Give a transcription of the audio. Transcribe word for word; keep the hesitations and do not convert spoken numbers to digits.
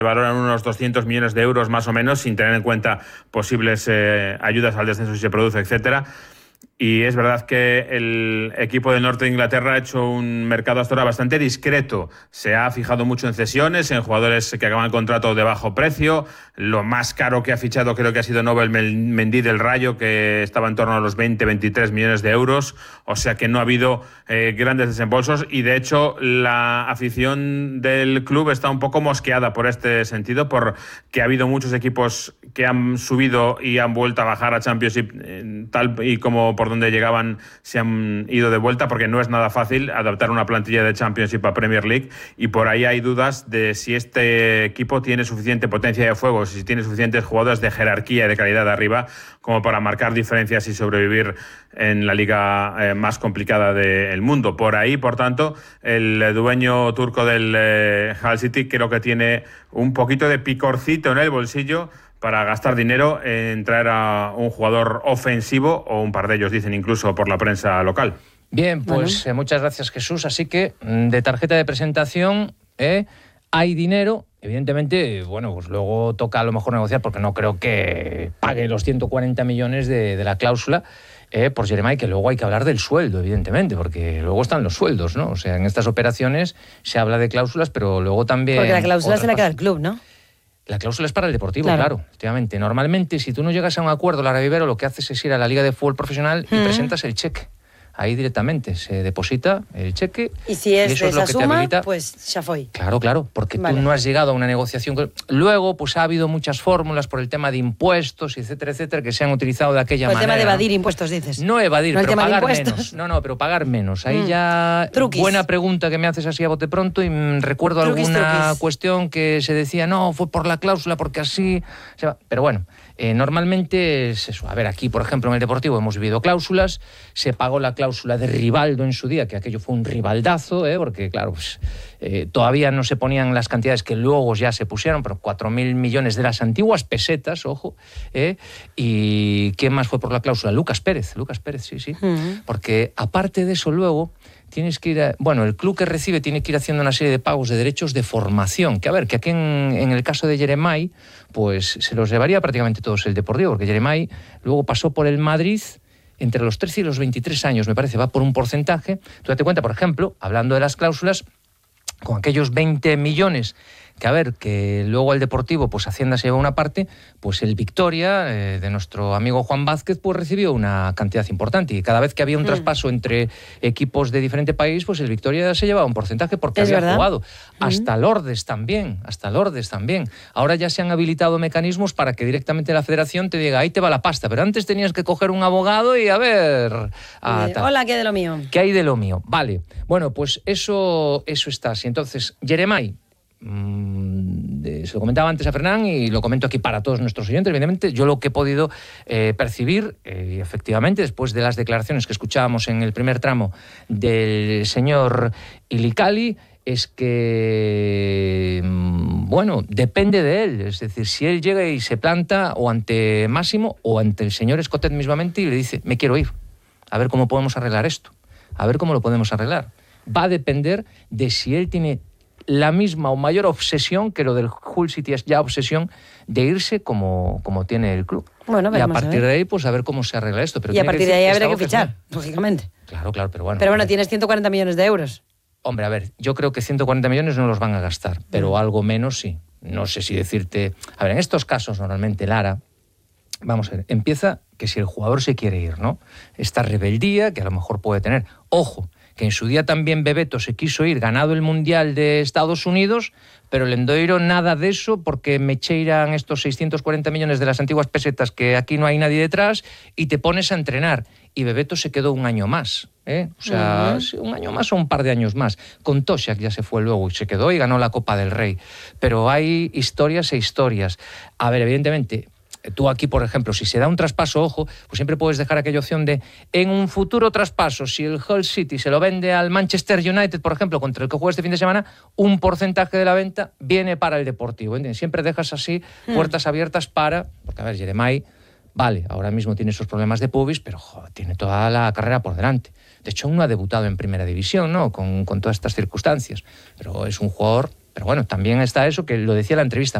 valoran unos doscientos millones de euros más o menos, sin tener en cuenta posibles eh, ayudas al descenso si se produce, etcétera. Y es verdad que el equipo del norte de Inglaterra ha hecho un mercado hasta ahora bastante discreto. Se ha fijado mucho en cesiones, en jugadores que acaban contrato de bajo precio. Lo más caro que ha fichado creo que ha sido Nobel Mendy del Rayo, que estaba en torno a los veinte, veintitrés millones de euros. O sea que no ha habido eh, grandes desembolsos y de hecho la afición del club está un poco mosqueada por este sentido, porque ha habido muchos equipos que han subido y han vuelto a bajar a Championship, eh, tal y como por donde llegaban se han ido de vuelta, porque no es nada fácil adaptar una plantilla de Championship a Premier League, y por ahí hay dudas de si este equipo tiene suficiente potencia de fuego, si tiene suficientes jugadores de jerarquía y de calidad de arriba como para marcar diferencias y sobrevivir en la liga eh, más complicada del mundo. Por ahí, por tanto, el dueño turco del eh, Hull City creo que tiene un poquito de picorcito en el bolsillo para gastar dinero en traer a un jugador ofensivo, o un par de ellos dicen incluso por la prensa local. Bien, pues bueno. eh, muchas gracias, Jesús. Así que de tarjeta de presentación eh, hay dinero. Evidentemente, bueno, pues luego toca a lo mejor negociar, porque no creo que pague los ciento cuarenta millones de, de la cláusula eh, por Jeremai, que luego hay que hablar del sueldo, evidentemente, porque luego están los sueldos, ¿no? O sea, en estas operaciones se habla de cláusulas, pero luego también... Porque la cláusula se la queda al club, ¿no? La cláusula es para el Deportivo, claro. claro, efectivamente. Normalmente, si tú no llegas a un acuerdo, Lara Vivero, lo que haces es ir a la Liga de Fútbol Profesional y mm. presentas el cheque. Ahí directamente se deposita el cheque. Y si es y eso de es lo esa que te suma, habilita. pues ya fue. Claro, claro, porque vale. tú no has llegado a una negociación. Con... Luego, pues ha habido muchas fórmulas por el tema de impuestos, etcétera, etcétera, que se han utilizado de aquella por manera. El tema de evadir impuestos, dices. No evadir, no pero el tema pagar de impuestos. menos. No, no, pero pagar menos. Ahí mm. ya... Truquis. Buena pregunta que me haces así a bote pronto, y recuerdo truquis, alguna truquis. cuestión que se decía, no, fue por la cláusula, porque así... Se va. Pero bueno... Eh, normalmente es eso. A ver, aquí, por ejemplo, en el Deportivo hemos vivido cláusulas. Se pagó la cláusula de Rivaldo en su día, que aquello fue un rivaldazo, ¿eh? Porque, claro, pues, eh, todavía no se ponían las cantidades que luego ya se pusieron, pero cuatro mil millones de las antiguas pesetas, ojo. ¿eh? ¿Y quién más fue por la cláusula? Lucas Pérez. Lucas Pérez, sí, sí. Uh-huh. Porque aparte de eso, luego... Tienes que ir a, bueno, el club que recibe tiene que ir haciendo una serie de pagos de derechos de formación, que a ver, que aquí en, en el caso de Jeremai, pues se los llevaría prácticamente todos el Deportivo, porque Jeremai luego pasó por el Madrid entre los trece y los veintitrés años, me parece, va por un porcentaje. Tú date cuenta, por ejemplo, hablando de las cláusulas, con aquellos veinte millones, que a ver, que luego el Deportivo, pues Hacienda se lleva una parte, pues el Victoria, eh, de nuestro amigo Juan Vázquez, pues recibió una cantidad importante. Y cada vez que había un mm. traspaso entre equipos de diferente país, pues el Victoria se llevaba un porcentaje porque había verdad? jugado. Mm. Hasta Lourdes también, hasta Lourdes también. Ahora ya se han habilitado mecanismos para que directamente la federación te diga, ahí te va la pasta, pero antes tenías que coger un abogado y a ver... A, eh, hola, ¿qué hay de lo mío? ¿Qué hay de lo mío? Vale. Bueno, pues eso, eso está así. Entonces, Jeremai, se lo comentaba antes a Fernán y lo comento aquí para todos nuestros oyentes, evidentemente, yo lo que he podido eh, percibir, eh, efectivamente, después de las declaraciones que escuchábamos en el primer tramo del señor Ilicali, es que, bueno, depende de él. Es decir, si él llega y se planta o ante Máximo o ante el señor Escotet mismamente y le dice, me quiero ir, a ver cómo podemos arreglar esto, a ver cómo lo podemos arreglar. Va a depender de si él tiene la misma o mayor obsesión, que lo del Hull City es ya obsesión, de irse como, como tiene el club. Bueno, y a partir a de ahí, pues a ver cómo se arregla esto. Pero y a partir de ahí habrá que fichar, que lógicamente. Claro, claro, pero bueno. Pero bueno, tienes ciento cuarenta millones de euros. Hombre, a ver, yo creo que ciento cuarenta millones no los van a gastar, pero mm. algo menos sí. No sé si decirte... A ver, en estos casos, normalmente, Lara, vamos a ver, empieza que si el jugador se quiere ir, ¿no? Esta rebeldía que a lo mejor puede tener. Ojo, que en su día también Bebeto se quiso ir, ganado el Mundial de Estados Unidos, pero el Endoiro nada de eso, porque me cheiran estos seiscientos cuarenta millones de las antiguas pesetas, que aquí no hay nadie detrás, y te pones a entrenar. Y Bebeto se quedó un año más, ¿eh? O sea, uh-huh. un año más o un par de años más. Con Toshak ya se fue luego y se quedó y ganó la Copa del Rey. Pero hay historias e historias. A ver, evidentemente... Tú aquí, por ejemplo, si se da un traspaso, ojo, pues siempre puedes dejar aquella opción de, en un futuro traspaso, si el Hull City se lo vende al Manchester United, por ejemplo, contra el que juega este fin de semana, un porcentaje de la venta viene para el Deportivo. ¿Entiendes? Siempre dejas así puertas abiertas para... Porque, a ver, Jeremai, vale, ahora mismo tiene esos problemas de pubis, pero joder, tiene toda la carrera por delante. De hecho, aún no ha debutado en Primera División, ¿no? Con, con todas estas circunstancias. Pero es un jugador Pero bueno, también está eso que lo decía la entrevista.